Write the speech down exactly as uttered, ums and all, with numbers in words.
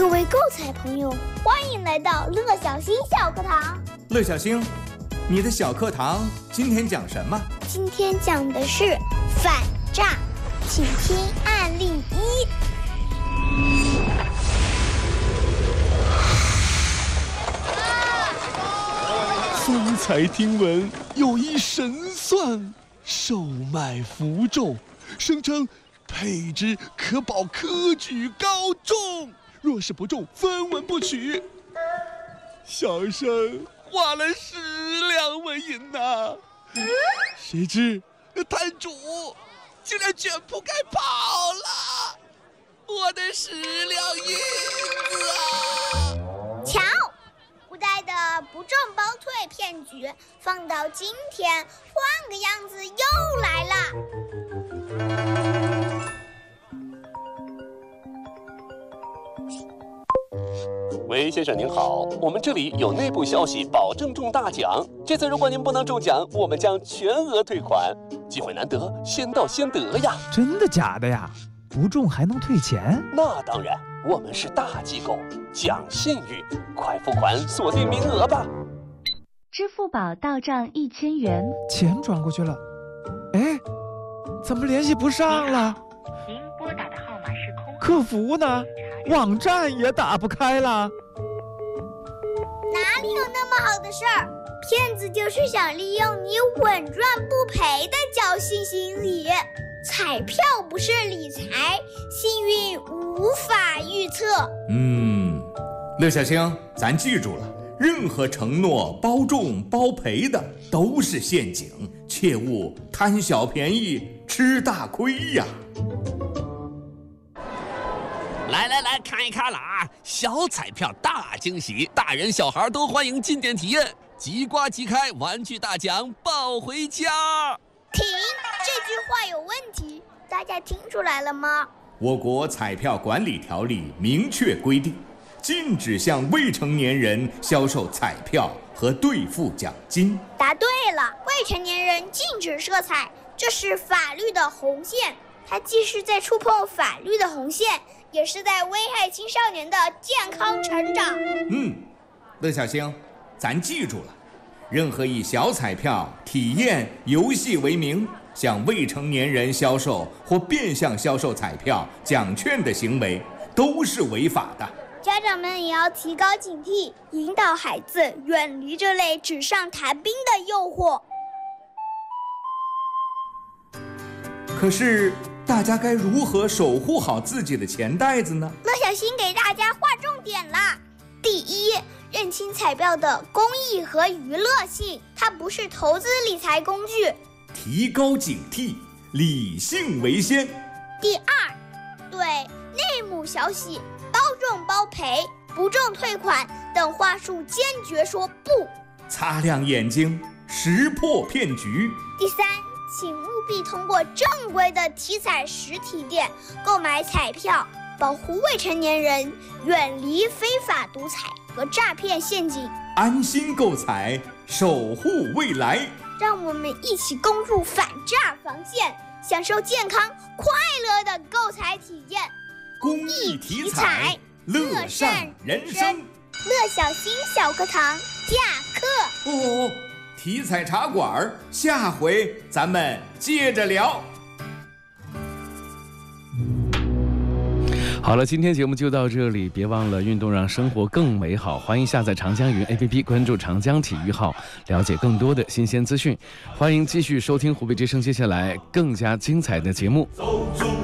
各位购彩朋友，欢迎来到乐小星小课堂。 乐小星，你的小课堂今天讲什么？ 今天讲的是反诈，请听案例一。 方才听闻有一神算售卖符咒，声称配之可保科举高中，若是不中，分文不取。小生花了十两纹银呐、谁知那摊主竟然卷铺盖跑了，我的十两银子啊！ 瞧，古代的不中包退骗局放到今天，换个样子又来了。 喂，先生您好，我们这里有内部消息，保证中大奖。这次如果您不能中奖，我们将全额退款。机会难得，先到先得呀！ 真的假的呀？不中还能退钱？ 那当然，我们是大机构，讲信誉，快付款锁定名额吧。 支付宝到账一千元， 钱转过去了。哎，怎么联系不上了？ 您拨打的号码是空。 客服呢？网站也打不开了。 哪里有那么好的事儿？骗子就是想利用你稳赚不赔的侥幸心理。彩票不是理财，幸运无法预测。 嗯，乐小星，咱记住了，任何承诺包中包赔的都是陷阱，切勿贪小便宜吃大亏呀！ 来来来，看一看了啊！小彩票大惊喜，大人小孩都欢迎进店体验，即刮即开，玩具大奖抱回家。 停，这句话有问题，大家听出来了吗？ 我国彩票管理条例明确规定，禁止向未成年人销售彩票和兑付奖金。 答对了，未成年人禁止设彩，这是法律的红线。它既是在触碰法律的红线，也是在危害青少年的健康成长。 嗯，乐小星，咱记住了，任何以小彩票、体验、游戏为名向未成年人销售或变相销售彩票、奖券的行为，都是违法的。 家长们也要提高警惕，引导孩子远离这类纸上谈兵的诱惑。 可是，大家该如何守护好自己的钱袋子呢？ 乐小星给大家划重点啦。第一，认清彩票的公益和娱乐性，它不是投资理财工具。 提高警惕，理性为先。 第二，对内幕消息、包中包赔、不中退款等话术坚决说不， 擦亮眼睛，识破骗局。 第三，请务必通过正规的体彩实体店购买彩票，保护未成年人远离非法赌彩和诈骗陷阱， 安心购彩，守护未来。 让我们一起攻入反诈防线，享受健康快乐的购彩体验。 公益体彩，乐善人生。 乐小星小课堂下课。 哦，体彩茶馆，下回咱们接着聊。 好了，今天节目就到这里，别忘了运动让生活更美好。欢迎下载长江云 A P P， 关注长江体育号，了解更多的新鲜资讯。欢迎继续收听湖北之声接下来更加精彩的节目。